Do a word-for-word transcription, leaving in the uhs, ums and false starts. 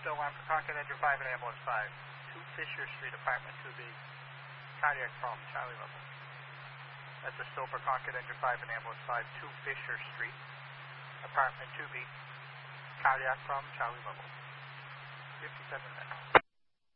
Still one for Concord Engine five and Ambulance five. two Fisher Street, Apartment two B. Cardiac problem, Charlie level. That's a still for Concord Engine five and Ambulance five. two Fisher Street, Apartment two B. Cardiac problem, Charlie level. fifty-seven minutes.